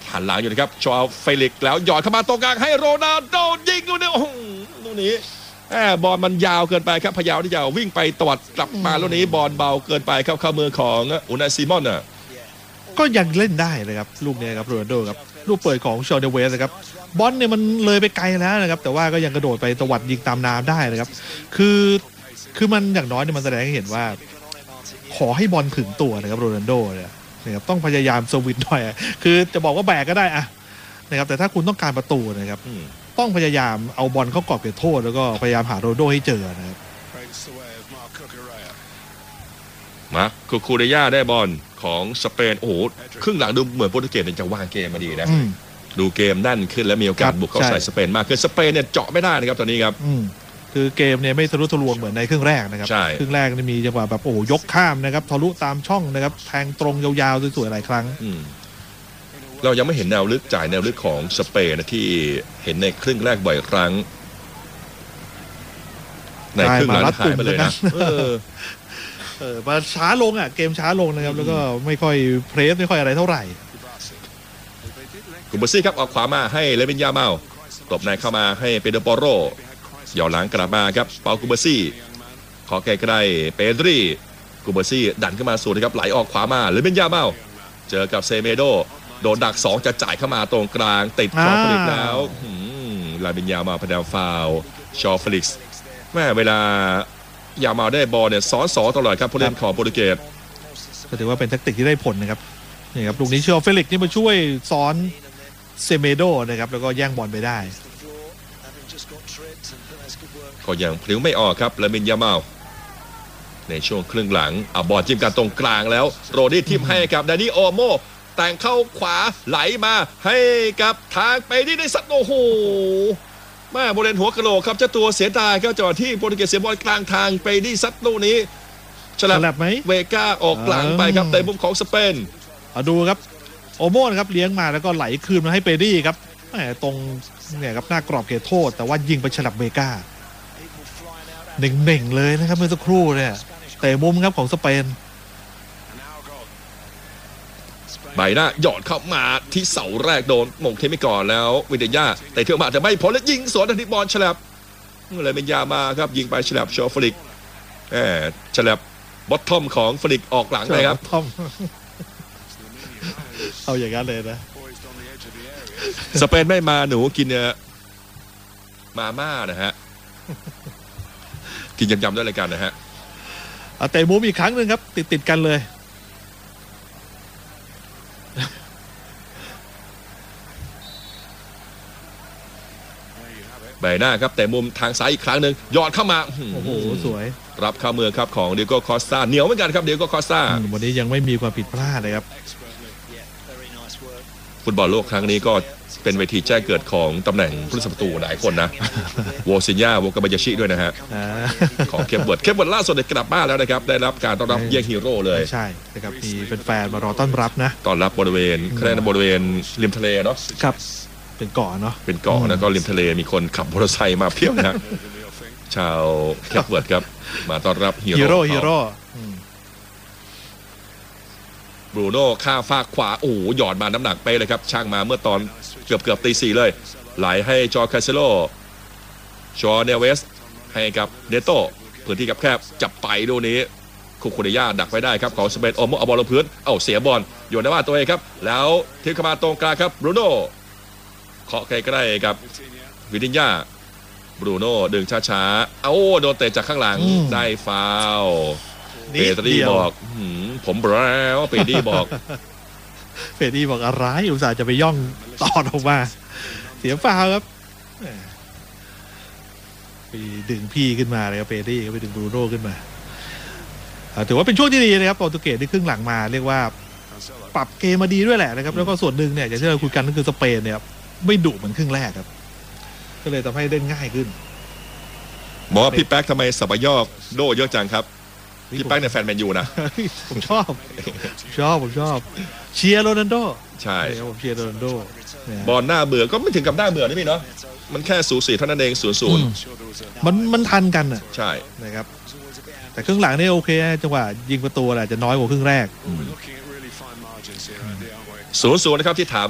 หันหลังอยู่นะครับชอเฟลิกแล้วหยอดเข้ามาตรงกลางให้โรนัลโดยิงลูกนี้โอ้โหลูกนี้บอลมันยาวเกินไปครับพยาวที่ยาววิ่งไปตวัดกลับมาลูกนี้บอลเบาเกินไปครับเข้ามือของอุนายซิมอนก็ยังเล่นได้เลยครับลูกนี้ครับโรนัลโดครับลูกเปิดของชอเดเวสนะครับบอลเนี่ยมันเลยไปไกลแล้วนะครับแต่ว่าก็ยังกระโดดไปตวัดยิงตามน้ำได้นะครับคือมันอย่างน้อยเนี่ยมันแสดงให้เห็นว่าขอให้บอลถึงตัวนะครับโรนัลโดเนี่ยนะครับต้องพยายามสวิตหน่อยคือจะบอกว่าแบกก็ได้อะนะครับแต่ถ้าคุณต้องการประตูนะครับต้องพยายามเอาบอลเข้ากรอบเขตโทษแล้วก็พยายามหาโรนัลโดให้เจอนะครับมาคูเรย่าได้บอลของสเปนโอ้โหครึ่งหลังดูเหมือนโปรตุเกสจะวางเกมมาดีนะดูเกมนั่นขึ้นและมีโอกาสบุกเข้าใส่สเปนมากคือสเปนเนี่ยเจาะไม่ได้นะครับตอนนี้ครับคือเกมเนี่ยไม่ทะลุทะลวงเหมือนในครึ่งแรกนะครับครึ่งแรกนี่มีจังหวะแบบโอ้ยกข้ามนะครับทะลุตามช่องนะครับแทงตรงยาวๆสวยๆหลายครั้งเรายังไม่เห็นแนวลึกจ่ายแนวลึกของสเปนนะที่เห็นในครึ่งแรกบ่อยครั้งในครึ่งหลังหายไปเลยนะมาช้าลงเกมช้าลงนะครับแล้วก็ไม่ค่อยเพรสไม่ค่อยอะไรเท่าไหร่กุมเบซี่ครับออกขวามาให้เลวินยาเมาตบในเข้ามาให้เปโดโปโรหย่อหลังกลับมาครับเปากุมเบซี่ขอไกลใกล้เปดรีกุมเบซี่ดันขึ้นมาสู่นะครับไหลออกขวามาเลวินยาเมาเจอกับเซเมโดโดนดัก2จะจ่ายเข้ามาตรงกลางติดชอฟลิกแล้วลาบินยามาพดาวฟาวชอฟลิกแม่เวลายามาได้บอลเนี่ยซ้อน2ตลอดครับผู้เล่นของโปรตุเกสก็ถือว่าเป็นแทคติกที่ได้ผลนะครับนี่ครับลูกนี้ชอฟลิกนี่มาช่วยซ้อนเซเมโดนะครับแล้วก็แย่งบอลไปได้ก็ยังพลิ้วไม่ออกครับลาบินยามาในช่วงครึ่งหลังบอลจิ้มกันตรงกลางแล้วโรดี้ทิมให้กับดานิโอโมแต่งเข้าขวาไหลมาให้กับทางไปที่ได้สัตว์โอ้โหแม่โบเลนหัวกะโหลกครับเจ้าตัวเสียดายครับจังหวะที่โปรตุเกสเสียบอลกลางทางไปที่ซัตลูนี้ฉลับไหมเวก้าออกหลังไปครับในมุมของสเปนดูครับโอโม่นะครับเลี้ยงมาแล้วก็ไหลคืนมาให้เปดี้ครับตรงเนี่ยครับหน้ากรอบเขตโทษแต่ว่ายิงไปฉลับเวก้าเน่งๆเลยนะครับเมื่อสักครู่เนี่ยเตะมุมครับของสเปนใบหน้าหยอดเข้ามาที่เสาแรกโดนมงเทมิก่อนแล้ววิเดียาแต่เที่ยวมาแต่ไม่พ้นแล้วยิงสวนทันทีบอลฉลับเลยเป็นยามาครับยิงไปฉลับชอฟลิกฉลับบอททอมของฟลิกออกหลังเลยครับเอาอย่างนั้นเลยนะสเปนไม่มาหนูกินมาม่านะฮะกินยำๆด้วยรายการนะฮะเตะมุมอีกครั้งหนึ่งครับติดกันเลยใบหน้าครับแต่มุมทางซ้ายอีกครั้งหนึ่งหยอดเข้ามาโอ้โหสวยรับเข้ามือครับของเดียโก้คอสตาเหนียวเหมือนกันครับเดียโก้คอสตาวันนี้ยังไม่มีความผิดพลาดเลยครับฟุตบอลโลกครั้งนี้ก็เป็นเวทีแจ้งเกิดของตำแหน่งผู้รักษาประตูหลายคนนะโวซินยาโวกาบายาชิด้วยนะฮะของเคปเวิร์ดล่าสุดกลับบ้านแล้วนะครับได้รับการต้อนรับเยี่ยงฮีโร่เลยใช่นะครับมีแฟนๆมารอต้อนรับนะต้อนรับบริเวณริมทะเลเนาะครับเป็นเกาะเนาะเป็นเกาะแล้วก็ริมทะเลมีคนขับมอเตอร์ไซค์มาเพียบนะชาวเคปเวิร์ดครับมาต้อนรับฮีโร่บรูโน่ข้าฟากขวาโอ้หยอดมาน้ำหนักไปเลยครับช่างมาเมื่อตอนเกือบตี4เลยไหลให้จอร์คาเซโลชอเนเวสให้กับเนโต้พื้นที่แคบจับไปดูนี้คูเรย่าดักไว้ได้ครับของสเปนโอโมเอาบอลลงพื้นเสียบอลอยู่ในบ้านตัวเองครับแล้วทิ้งเข้ามาตรงกลางครับบรูโน่เคาะใกล้ๆกับวิดินยาบรูโน่ดึงช้าๆโดนเตะจากข้างหลังได้ฟาวเปดรี่บอกผมแล้วเปดรี่บอกอะไรอุตส่าห์จะไปย่องต่อออกมาเสียฟาวครับไปดึงพี่ขึ้นมาเลยครับเปดรี่ก็ไปดึงบรูโน่ขึ้นมาถือว่าเป็นช่วงที่ดีนะครับโปรตุเกสที่ครึ่งหลังมาเรียกว่าปรับเกมมาดีด้วยแหละนะครับแล้วก็ส่วนหนึ่งเนี่ยอย่างที่เราคุยกันก็คือสเปนเนี่ยไม่ดุเหมือนครึ่งแรกครับก็เลยทำให้เล่นง่ายขึ้นบอกว่าพี่แป๊กทำไมสับยอกโดเยอะจังครับพี่แป๊กเนี่ยแฟนแมนยูนะผมชอบเชียร์โรนัลโดใช่ผมเชียร์โรนัลโดบอลหน้าเบื่อก็ไม่ถึงกับหน้าเบื่อนี่พี่เนาะมันแค่สูสีเท่านั้นเอง0-0 มันทันกันอ่ะใช่นะครับแต่ครึ่งหลังนี่โอเคจังหวะยิงประตูอาจจะน้อยกว่าครึ่งแรก 0-0นะครับที่ถาม